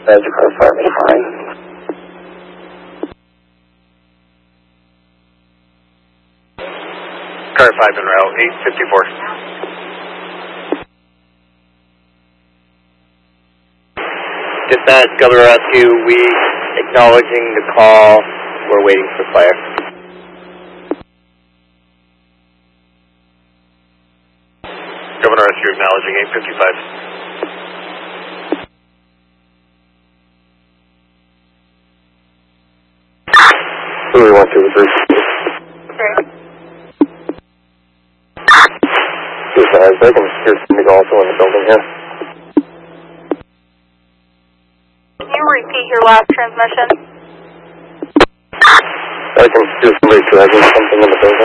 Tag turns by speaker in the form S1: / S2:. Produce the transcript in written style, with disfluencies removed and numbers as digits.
S1: Roger, car 5 is fine.
S2: Car 5 en route, 854. Dispatch, Governor Rescue, we acknowledging the call, we're waiting for fire. Governor Rescue acknowledging 855.
S1: Who do we want to reverse? I can hear somebody also in the building here.
S3: Can you repeat your last transmission?
S1: I can hear somebody dragging something in the building.